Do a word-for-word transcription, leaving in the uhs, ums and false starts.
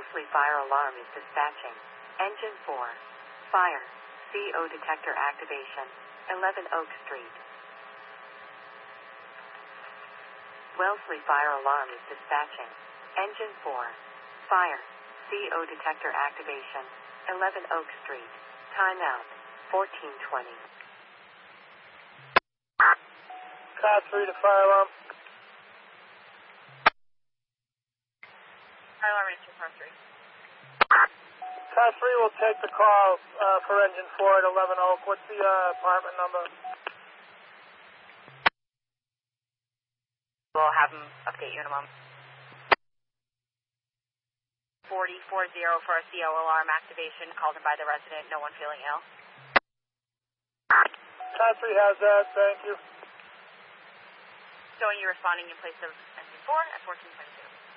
Wellesley Fire Alarm is dispatching. Engine four. Fire. C O detector activation. eleven Oak Street. Wellesley Fire Alarm is dispatching. Engine four. Fire. C O detector activation. eleven Oak Street. Timeout. fourteen twenty. Car three to fire alarm. Fire alarm answer, car three. Car three will take the call uh, for engine four at eleven Oak. What's the uh, apartment number? We'll have them update you in a moment. forty forty for a C O alarm activation called in by the resident. No one feeling ill. Car three has that. Thank you. Showing you responding in place of engine four at fourteen twenty-two.